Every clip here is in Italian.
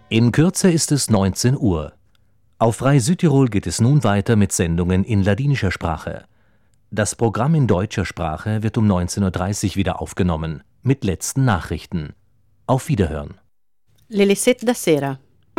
In Kürze ist es 19 Uhr. Auf Frei Südtirol geht es nun weiter mit Sendungen in ladinischer Sprache. Das Programm in deutscher Sprache wird um 19:30 Uhr wieder aufgenommen, mit letzten Nachrichten. Auf Wiederhören. Le 7 da sera.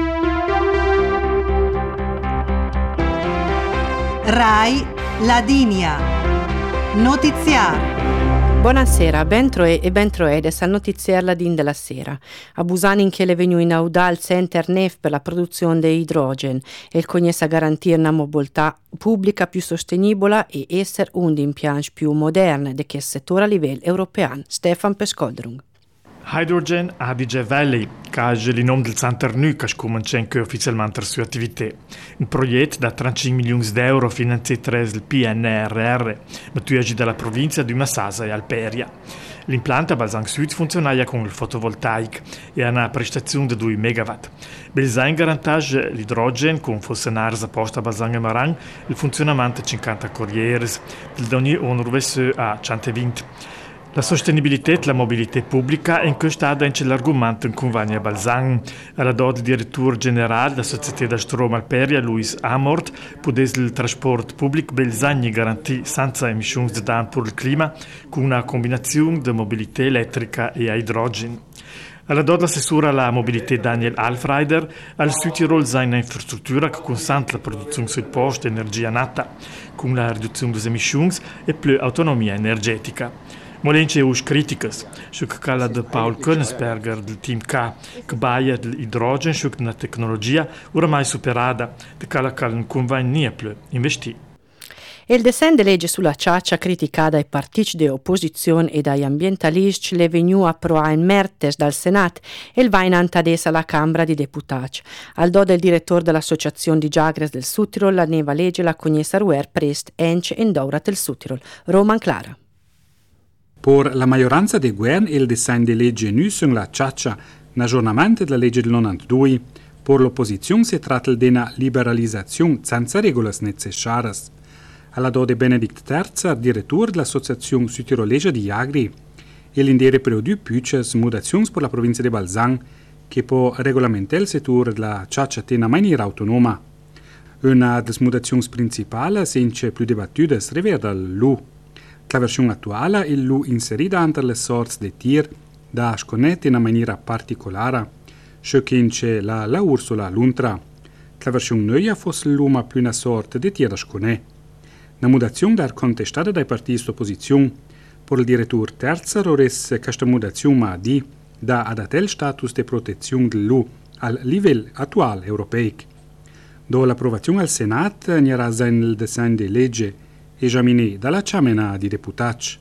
Rai Ladinia. Notiziario. Buonasera, bentroe e bentroedes al notiziario Ladin della sera. A Busanin che le venu in audal Center NEF per la produzione di idrogen e il cognes a garantire una mobilità pubblica più sostenibile e essere un impianto più moderno di che settore a livello europeo. Stefan Pescoldrung. Hydrogen Adige Valley, che è il nome del Center NU che comincia ufficialmente la sua attività. Un progetto da 35 milioni di euro finanziato dal PNRR, maturato dalla provincia di Massasa e Alperia. L'impianto a Balzang Sud funziona con il fotovoltaico e ha una prestazione di 2 MW. Belzang garantisce l'idrogen con fossenars apposta a Balzang e Marang, il funzionamento 50 corriere, del ogni onurvesse a 120. La sostenibilità e la mobilità pubblica è incostata in l'argomento in convegno a Balzang. Alla data direttore generale della Società da Strom Alperia, Luis Amort, potesse il trasporto pubblico Balzang garantì senza emissioni di danno per il clima con una combinazione di mobilità elettrica e a idrogeno. Alla data l'assessore alla mobilità Daniel Alfreider, al Südtirol c'è un'infrastruttura che consente la produzione sul posto di energia nata, con la riduzione delle emissioni e più autonomia energetica. Molenche us criticas, su che cala de Paul Königsberger del Team K, che baia dell'idrogen su una tecnologia oramai superata, de cala non conviene più investi. Il disegno di legge sulla ciaccia criticata dai partiti di opposizione e dagli ambientalisti le venu approvato in mertes dal Senato e il va in antadesa alla Camera di Deputati. Al do del direttore dell'Associazione di Giagres del Südtirol, la neva legge la cognessa Ruer Prest Ence in Daurat del Südtirol. Roman Clara. Per la maggioranza dei governi il disegno di legge nu sunt la ciaccia un aggiornamento della legge del 92. Per l'opposizione si tratta di una liberalizzazione senza regole necessarie. Alla dode Benedict III, direttore dell'Associazione Südtirolese di Agri, e l'indere produ puces mutazioni per la provincia di Balzang, che può regolamentare il settore della ciaccia in maniera autonoma. Una delle mutazioni principali, senza più dibattuta, riguarda l'U. La versione attuale è l'U inserita entre le sorti di tir da sconette in una maniera particolare, sciocchente la Ursula l'untra. La versione nuova fosse l'U più una sorta di tir da sconè. La mutazione da contestata dai partiti di opposizione. Per il direttore terzo, ores questa mutazione di da adattare il status di protezione dell'U al livello attuale europeo. Dopo l'approvazione al Senato, n'era il disegno di legge esaminé dalla Camera di Deputati.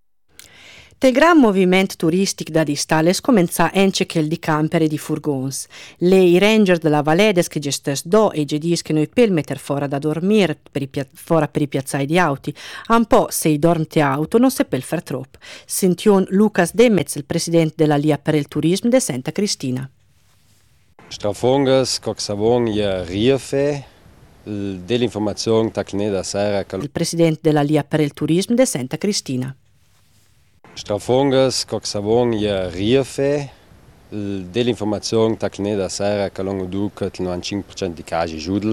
Il gran movimento turistico da Distales comincia anche che di camper e di furgons. I ranger della Valedes che gestiscono do e gestiscono i perimetri fuori da dormire fuori per i piazzai di auti. Un po' se i dormiti auto non si per far troppo. Sention Lucas Demetz, il presidente della Lia per il Turismo di Santa Cristina. Strafongas, coxavon e riefe. Dell'informazione tecnica sera il presidente della Lia per il Turismo di Santa Cristina. Strafongas, coxavon e riefe dell'informazione tecnica sera che non duca il 95% di casi giudel